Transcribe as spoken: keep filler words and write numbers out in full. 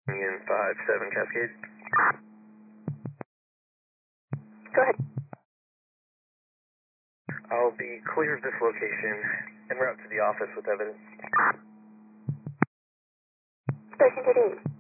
Union five seven Cascade. Go ahead. I'll be clear of this location en route to the office with evidence. thirteen thirty-eight.